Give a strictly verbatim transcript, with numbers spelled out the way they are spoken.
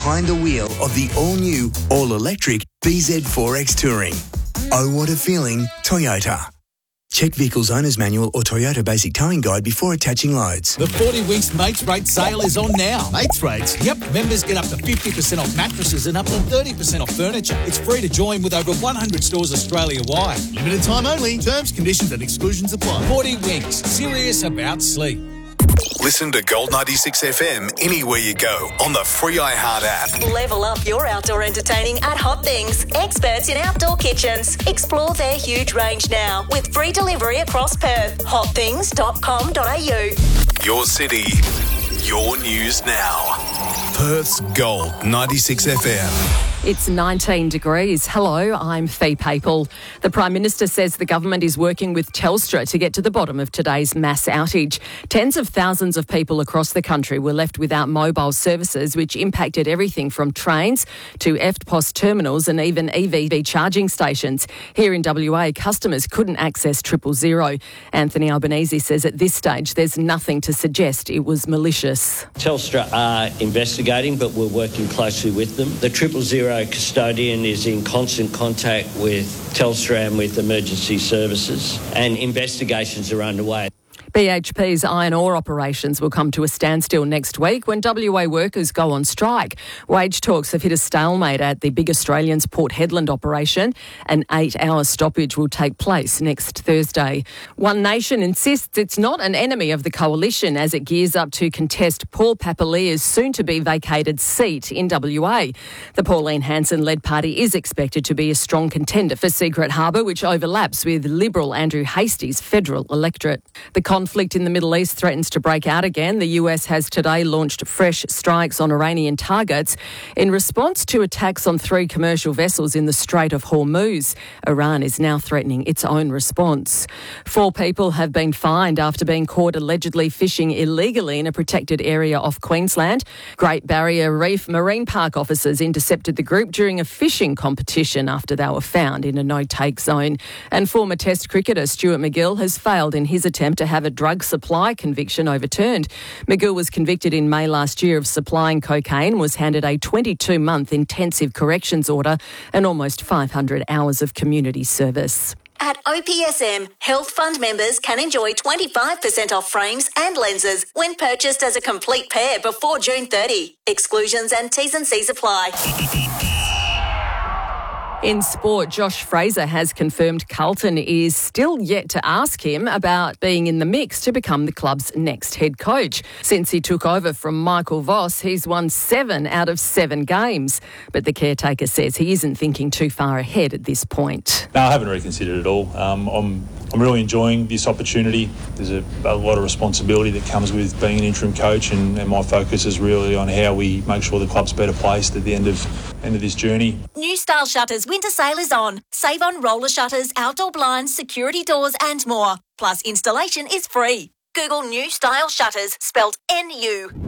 behind the wheel of the all-new, all-electric B Z four X Touring. Oh, what a feeling, Toyota. Check Vehicles Owner's Manual or Toyota Basic Towing Guide before attaching loads. The forty Winks Mates Rate sale is on now. Mates Rates? Yep, members get up to fifty percent off mattresses and up to thirty percent off furniture. It's free to join with over one hundred stores Australia-wide. Limited time only. Terms, conditions and exclusions apply. forty Winks, serious about sleep. Listen to Gold ninety-six F M anywhere you go on the free iHeart app. Level up your outdoor entertaining at Hot Things. Experts in outdoor kitchens. Explore their huge range now with free delivery across Perth. hot things dot com dot a u. Your city, your news now. Perth's Gold ninety-six F M. It's nineteen degrees. Hello, I'm Fee Papel. The Prime Minister says the government is working with Telstra to get to the bottom of today's mass outage. Tens of thousands of people across the country were left without mobile services, which impacted everything from trains to E F T P O S terminals and even E V charging stations. Here in W A, customers couldn't access triple zero. Anthony Albanese says at this stage there's nothing to suggest it was malicious. Telstra are investigating, but we're working closely with them. The triple zero custodian is in constant contact with Telstra and with emergency services, and investigations are underway. B H P's iron ore operations will come to a standstill next week when W A workers go on strike. Wage talks have hit a stalemate at the Big Australians Port Hedland operation. An eight-hour stoppage will take place next Thursday. One Nation insists it's not an enemy of the coalition as it gears up to contest Paul Papalia's soon-to-be vacated seat in W A. The Pauline Hanson-led party is expected to be a strong contender for Secret Harbour, which overlaps with Liberal Andrew Hastie's federal electorate. The conflict in the Middle East threatens to break out again. The U S has today launched fresh strikes on Iranian targets in response to attacks on three commercial vessels in the Strait of Hormuz. Iran is now threatening its own response. Four people have been fined after being caught allegedly fishing illegally in a protected area off Queensland. Great Barrier Reef Marine Park officers intercepted the group during a fishing competition after they were found in a no-take zone. And former Test cricketer Stuart MacGill has failed in his attempt to have a drug supply conviction overturned. MacGill was convicted in May last year of supplying cocaine, was handed a twenty-two month intensive corrections order and almost five hundred hours of community service. At O P S M, Health Fund members can enjoy twenty-five percent off frames and lenses when purchased as a complete pair before June thirtieth. Exclusions and T's and C's apply. In sport, Josh Fraser has confirmed Carlton is still yet to ask him about being in the mix to become the club's next head coach. Since he took over from Michael Voss, he's won seven out of seven games. But the caretaker says he isn't thinking too far ahead at this point. No, I haven't really considered it at all. Um, I'm I'm really enjoying this opportunity. There's a, a lot of responsibility that comes with being an interim coach, and, and my focus is really on how we make sure the club's better placed at the end of end of this journey. New Style Shutters winter sale is on. Save on roller shutters, outdoor blinds, security doors and more. Plus installation is free. Google New Style Shutters, spelled N U.